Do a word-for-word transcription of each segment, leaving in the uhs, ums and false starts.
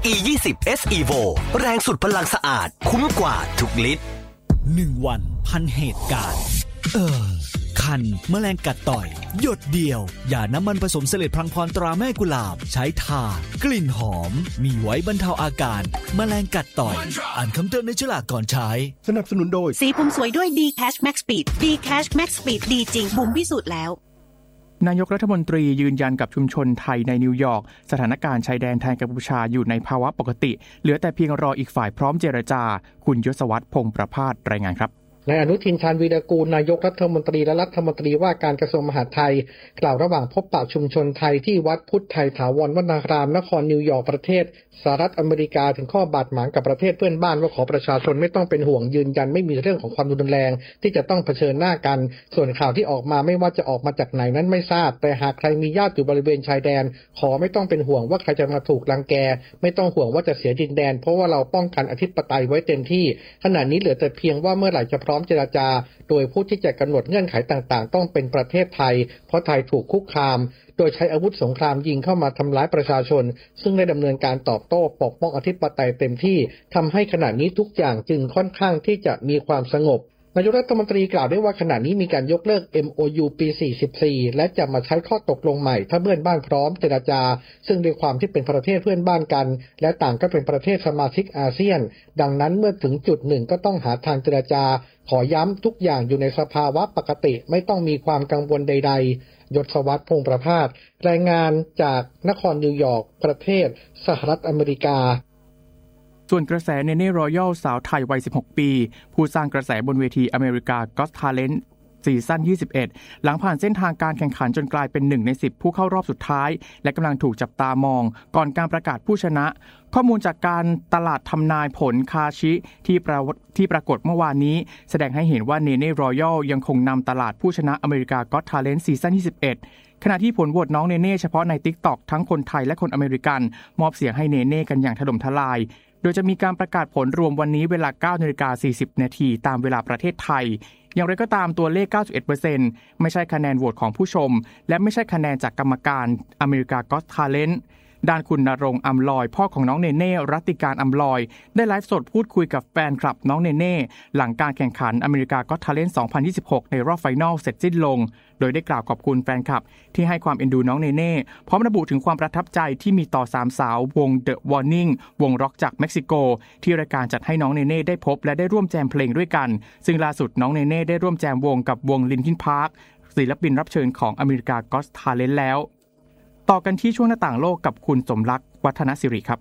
อี ยี่สิบ เอส Evo แรงสุดพลังสะอาดคุ้มกว่าทุกลิตรหนึ่งวันพันเหตุการณ์เออคันแมลงกัดต่อยหยดเดียวอย่าน้ำมันผสมเสลดพลังพรตราแม่กุหลาบใช้ทากลิ่นหอมมีไว้บรรเทาอาการแมลงกัดต่อยอ่านคำเตือนในฉลากก่อนใช้สนับสนุนโดยสีผมสวยด้วย D-Cash Max Speed D-Cash Max Speed ดีจริงบุ๋มพิสูจน์แล้วนายกรัฐมนตรียืนยันกับชุมชนไทยในนิวยอร์กสถานการณ์ชายแดนไทยกัมพูชาอยู่ในภาวะปกติเหลือแต่เพียงรออีกฝ่ายพร้อมเจรจาคุณยศวัฒน์พงษ์ประภาสรายงานครับนายอนุทินชาญวีรกูลนายกรัฐมนตรีและรัฐมนตรีว่าการกระทรวงมหาดไทยกล่าวระหว่างพบปะชุมชนไทยที่วัดพุทธไทยถาวรวนารามนครนิวยอร์กประเทศสหรัฐอเมริกาถึงข้อบาดหมางกับประเทศเพื่อนบ้านว่าขอประชาชนไม่ต้องเป็นห่วงยืนยันไม่มีเรื่องของความรุนแรงที่จะต้องเผชิญหน้ากันส่วนข่าวที่ออกมาไม่ว่าจะออกมาจากไหนนั้นไม่ทราบแต่หากใครมีญาติอยู่บริเวณชายแดนขอไม่ต้องเป็นห่วงว่าใครจะมาถูกรังแกไม่ต้องห่วงว่าจะเสียดินแดนเพราะว่าเราป้องกันอธิปไตยไว้เต็มที่ขณะนี้เหลือแต่เพียงว่าเมื่อไหร่จะพร้อมเจรจาโดยผู้ที่จะกำหนดเงื่อนไขต่างๆต้องเป็นประเทศไทยเพราะไทยถูกคุกคามโดยใช้อาวุธสงครามยิงเข้ามาทำร้ายประชาชนซึ่งได้ดำเนินการตอบโต้ปกป้องอธิปไตยเต็มที่ทำให้ขณะนี้ทุกอย่างจึงค่อนข้างที่จะมีความสงบนายกรัฐมนตรีกล่าวด้วยว่าขณะนี้มีการยกเลิก เอ็ม โอ ยู ปี สี่สิบสี่ และจะมาใช้ข้อตกลงใหม่ถ้าเพื่อนบ้านพร้อมเจรจาซึ่งด้วยความที่เป็นประเทศเพื่อนบ้านกันและต่างก็เป็นประเทศสมาชิกอาเซียนดังนั้นเมื่อถึงจุดหนึ่งก็ต้องหาทางเจรจาขอย้ำทุกอย่างอยู่ในสภาวะปกติไม่ต้องมีความกังวลใดๆยศวัฒน์พงษ์ประภาสรายงานจากนครนิวยอร์กประเทศสหรัฐอเมริกาส่วนกระแสเนเน่รอยัลสาวไทยวัยสิบหกปีผู้สร้างกระแสบนเวทีอเมริกาก็อต Talent ซีซั่นยี่สิบเอ็ดหลังผ่านเส้นทางการแข่งขันจนกลายเป็นหนึ่งในสิบผู้เข้ารอบสุดท้ายและกำลังถูกจับตามองก่อนการประกาศผู้ชนะข้อมูลจากการตลาดทำนายผลคาชิที่ปราที่ปรากฏเมื่อวานนี้แสดงให้เห็นว่าเนเน่รอยัลยังคงนำตลาดผู้ชนะอเมริกาก็อต Talent ซีซั่นยี่สิบเอ็ดขณะที่ผลโหวตน้องเนเน่เฉพาะใน TikTok ทั้งคนไทยและคนอเมริกันมอบเสียงให้เนเน่กันอย่างถล่มทลายโดยจะมีการประกาศผลรวมวันนี้เวลา เก้านาฬิกาสี่สิบนาทีตามเวลาประเทศไทยอย่างไรก็ตามตัวเลข เก้าสิบเอ็ดเปอร์เซ็นต์ ไม่ใช่คะแนนโหวตของผู้ชมและไม่ใช่คะแนนจากกรรมการอเมริกาก็อต Talentด้านคุณณรงค์อำลอยพ่อของน้องเนเน่รัตติการอำลอยได้ไลฟ์สดพูดคุยกับแฟนคลับน้องเนเน่หลังการแข่งขันอเมริกาก็อต Talent สองพันยี่สิบหกในรอบไฟนอลเสร็จสิ้นลงโดยได้กล่าวขอบคุณแฟนคลับที่ให้ความเอ็นดูน้องเนเน่พร้อมระบุถึงความประทับใจที่มีต่อสามสาววง The Warning วงร็อกจากเม็กซิโกที่รายการจัดให้น้องเนเน่ได้พบและได้ร่วมแจมเพลงด้วยกันซึ่งล่าสุดน้องเนเน่ได้ร่วมแจมวงกับวง Linkin Park ศิลปินรับเชิญของอเมริกาก็อต Talent แล้วต่อกันที่ช่วงหน้าต่างโลกกับคุณสมรักษ์วัฒนศิริครับ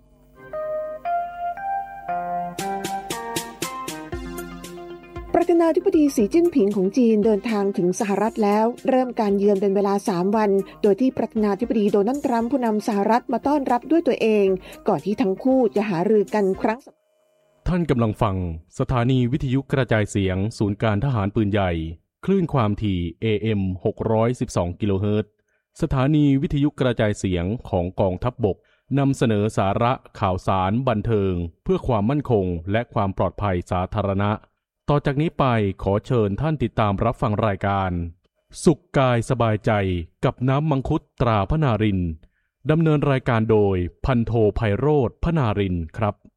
ประธานาธิบดีสีจิ้นผิงของจีนเดินทางถึงสหรัฐแล้วเริ่มการเยือนเป็นเวลาสามวันโดยที่ประธานาธิบดีโดนัลด์ทรัมป์ผู้นำสหรัฐมาต้อนรับด้วยตัวเองก่อนที่ทั้งคู่จะหารือกันครั้งท่านกำลังฟังสถานีวิทยุกระจายเสียงศูนย์การทหารปืนใหญ่คลื่นความถี่ เอ เอ็ม หกร้อยสิบสอง กิโลเฮิรตซ์สถานีวิทยุกระจายเสียงของกองทัพบกนำเสนอสาระข่าวสารบันเทิงเพื่อความมั่นคงและความปลอดภัยสาธารณะต่อจากนี้ไปขอเชิญท่านติดตามรับฟังรายการสุขกายสบายใจกับน้ำมังคุดตราพนารินดำเนินรายการโดยพันโทไพโรจน์พนารินครับ